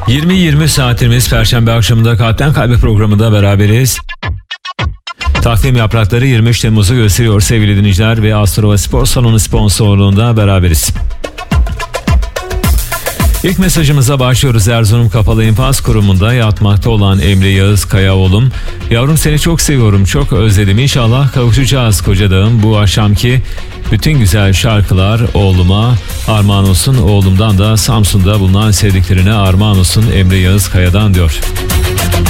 20-20 saatimiz Perşembe akşamında Kalpten Kalbe programında beraberiz. Takvim yaprakları 23 Temmuz'u gösteriyor sevgili dinleyiciler ve Astrova Spor Salonu sponsorluğunda beraberiz. İlk mesajımıza başlıyoruz. Erzurum Kapalı İnfaz Kurumu'nda yatmakta olan Emre Yağız Kaya oğlum. Yavrum seni çok seviyorum, çok özledim. İnşallah kavuşacağız kocadağım. Bu akşamki bütün güzel şarkılar oğluma armağan olsun. Oğlumdan da Samsun'da bulunan sevdiklerine armağan olsun Emre Yağız Kaya'dan diyor.